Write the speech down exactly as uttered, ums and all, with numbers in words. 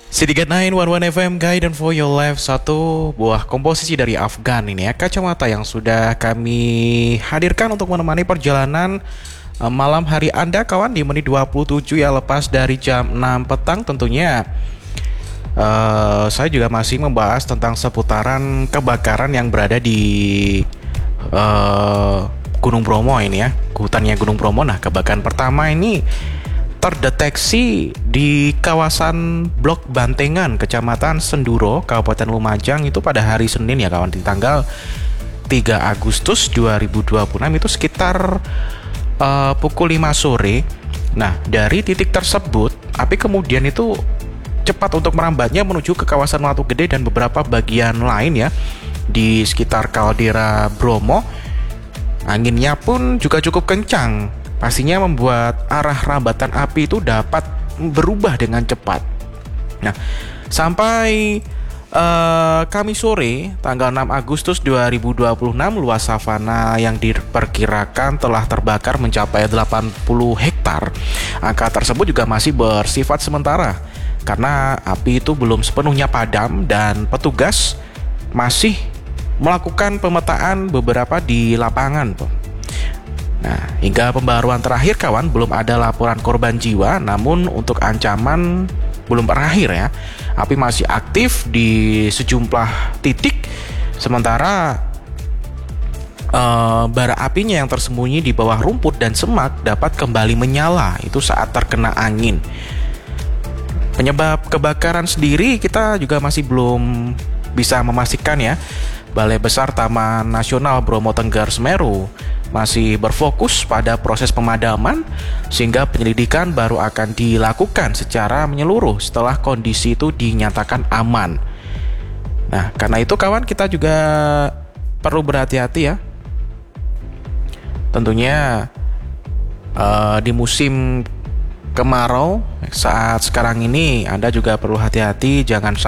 City Get sembilan satu satu F M Guidance for Your Life, satu buah komposisi dari Afgan ini ya, kacamata yang sudah kami hadirkan untuk menemani perjalanan eh, malam hari Anda kawan di menit dua puluh tujuh ya, lepas dari jam enam petang tentunya. eh, Saya juga masih membahas tentang seputaran kebakaran yang berada di eh, Gunung Bromo ini ya, hutannya Gunung Bromo. Nah, kebakaran pertama ini terdeteksi di kawasan Blok Bantengan, Kecamatan Senduro, Kabupaten Lumajang itu pada hari Senin ya kawan, di tanggal tiga Agustus dua ribu dua puluh enam itu sekitar uh, pukul lima sore. Nah, dari titik tersebut api kemudian itu cepat untuk merambatnya menuju ke kawasan Watu Gede dan beberapa bagian lain ya di sekitar kaldera Bromo. Anginnya pun juga cukup kencang, pastinya membuat arah rambatan api itu dapat berubah dengan cepat. Nah, sampai uh, Kamis sore tanggal enam Agustus dua ribu dua puluh enam, luas savana yang diperkirakan telah terbakar mencapai delapan puluh hektar. Angka tersebut juga masih bersifat sementara karena api itu belum sepenuhnya padam dan petugas masih melakukan pemetaan beberapa di lapangan tuh. Nah, hingga pembaruan terakhir kawan, belum ada laporan korban jiwa, namun untuk ancaman belum berakhir ya. Api masih aktif di sejumlah titik, sementara uh, bara apinya yang tersembunyi di bawah rumput dan semak dapat kembali menyala itu saat terkena angin. Penyebab kebakaran sendiri kita juga masih belum bisa memastikan ya. Balai Besar Taman Nasional Bromo Tenggar Semeru masih berfokus pada proses pemadaman, sehingga penyelidikan baru akan dilakukan secara menyeluruh setelah kondisi itu dinyatakan aman. Nah, karena itu kawan, kita juga perlu berhati-hati ya. Tentunya uh, di musim kemarau saat sekarang ini Anda juga perlu hati-hati, jangan